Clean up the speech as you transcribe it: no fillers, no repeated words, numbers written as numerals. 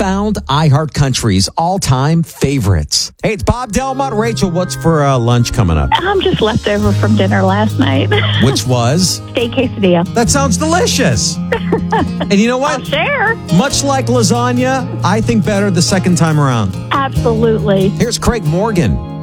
found iHeartCountry's all-time favorites. Hey, it's Bob Delmont. Rachel, what's for lunch coming up? I'm just left over from dinner last night. Which was? Steak quesadilla. That sounds delicious. And you know what? I'll share. Much like lasagna, I think better the second time around. Absolutely. Here's Craig Morgan